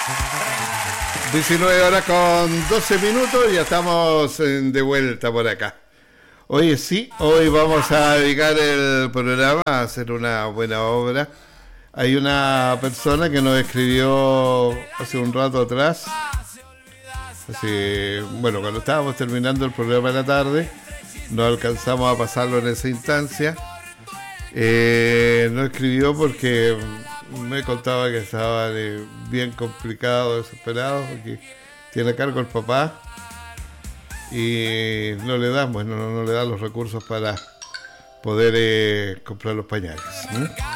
19 horas con 12 minutos, ya estamos de vuelta por acá. Oye, sí, hoy vamos a dedicar el programa a hacer una buena obra. Hay una persona que nos escribió hace un rato atrás, cuando estábamos terminando el programa de la tarde, no alcanzamos a pasarlo en esa instancia. No escribió porque me contaba que estaba bien complicado, desesperado, porque tiene a cargo el papá y no le dan los recursos para poder comprar los pañales.